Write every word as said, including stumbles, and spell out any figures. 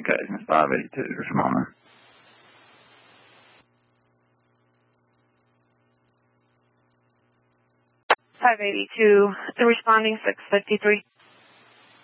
Okay, it's five eighty-two, responding. five eighty-two, responding six fifty-three.